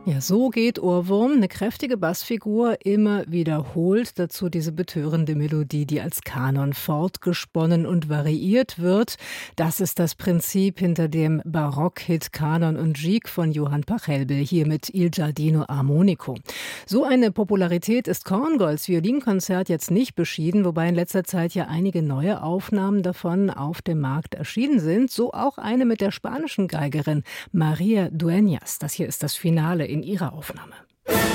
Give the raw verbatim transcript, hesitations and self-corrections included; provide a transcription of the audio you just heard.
Ja, so geht Ohrwurm, eine kräftige Bassfigur, immer wiederholt, dazu diese betörende Melodie, die als Kanon fortgesponnen und variiert wird. Das ist das Prinzip hinter dem Barockhit Kanon und Gigue von Johann Pachelbel, hier mit Il Giardino Armonico. So eine Popularität ist Korngolds Violinkonzert jetzt nicht beschieden, wobei in letzter Zeit ja einige neue Aufnahmen davon auf dem Markt erschienen sind. So auch eine mit der spanischen Geigerin María Dueñas. Das hier ist das Finale in ihrer Aufnahme.